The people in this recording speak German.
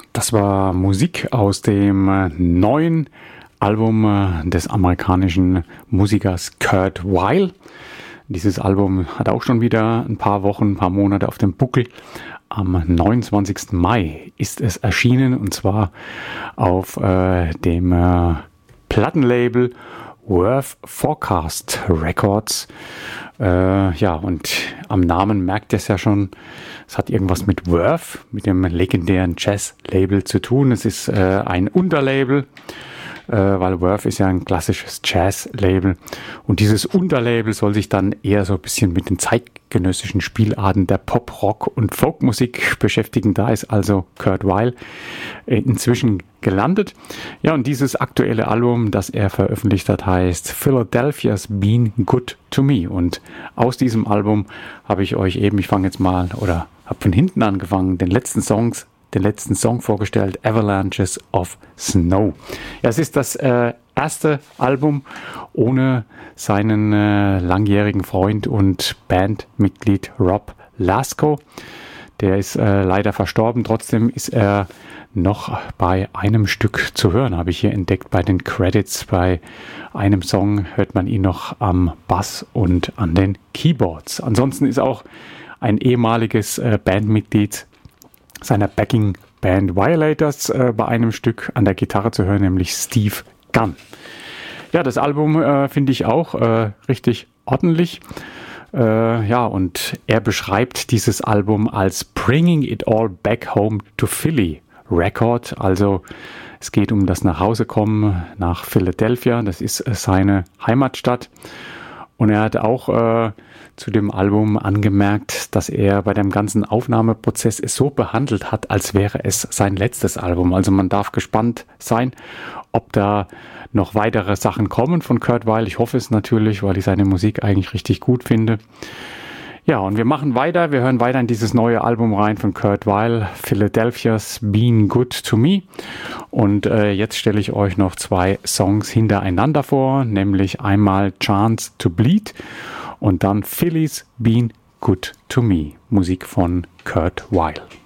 Das war Musik aus dem neuen Album des amerikanischen Musikers Kurt Weill. Dieses Album hat auch schon wieder ein paar Wochen, ein paar Monate auf dem Buckel. Am 29. Mai ist es erschienen, und zwar auf dem Plattenlabel Worth Forecast Records. Und am Namen merkt ihr es ja schon, es hat irgendwas mit Worth, mit dem legendären Jazz-Label zu tun. Es ist ein Unterlabel, weil Worth ist ja ein klassisches Jazz-Label. Und dieses Unterlabel soll sich dann eher so ein bisschen mit den zeitgenössischen Spielarten der Pop-, Rock- und Folkmusik beschäftigen. Da ist also Kurt Weill inzwischen gelandet. Ja, und dieses aktuelle Album, das er veröffentlicht hat, heißt Philadelphia's Been Good to Me. Und aus diesem Album habe ich euch eben, ich fange jetzt mal, oder habe von hinten angefangen, den letzten Song vorgestellt, Avalanches of Snow. Ja, es ist das erste Album ohne seinen langjährigen Freund und Bandmitglied Rob Lasko. Der ist leider verstorben. Trotzdem ist er noch bei einem Stück zu hören, habe ich hier entdeckt bei den Credits. Bei einem Song hört man ihn noch am Bass und an den Keyboards. Ansonsten ist auch ein ehemaliges Bandmitglied seiner Backing-Band Violators bei einem Stück an der Gitarre zu hören, nämlich Steve Gunn. Ja, das Album finde ich auch richtig ordentlich. Und er beschreibt dieses Album als Bringing It All Back Home to Philly Record. Also es geht um das Nachhausekommen nach Philadelphia. Das ist seine Heimatstadt. Und er hat auch zu dem Album angemerkt, dass er bei dem ganzen Aufnahmeprozess es so behandelt hat, als wäre es sein letztes Album. Also man darf gespannt sein, ob da noch weitere Sachen kommen von Kurt Weill. Ich hoffe es natürlich, weil ich seine Musik eigentlich richtig gut finde. Ja, und wir machen weiter. Wir hören weiter in dieses neue Album rein von Kurt Weill, Philadelphia's Been Good to Me. Und jetzt stelle ich euch noch 2 Songs hintereinander vor, nämlich einmal Chance to Bleed und dann Philly's Been Good to Me, Musik von Kurt Weill.